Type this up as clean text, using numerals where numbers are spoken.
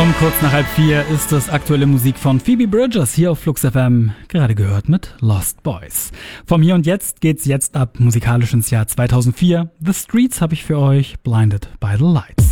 Um kurz nach 3:30 ist es aktuelle Musik von Phoebe Bridgers hier auf Flux FM, gerade gehört mit Lost Boys. Vom Hier und Jetzt geht's jetzt ab musikalisch ins Jahr 2004. The Streets habe ich für euch, Blinded by the Lights.